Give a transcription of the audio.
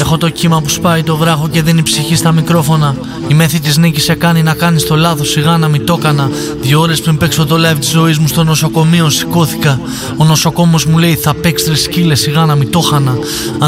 Έχω το κύμα που σπάει το βράχο και δίνει ψυχή στα μικρόφωνα. Η μέθη της νίκης σε κάνει να κάνεις το λάθος, σιγά να μην το έκανα. 2 ώρες πριν παίξω το live της ζωής μου στο νοσοκομείο σηκώθηκα. Ο νοσοκόμος μου λέει θα παίξεις ρε σκύλε, σιγά να μην το χανα.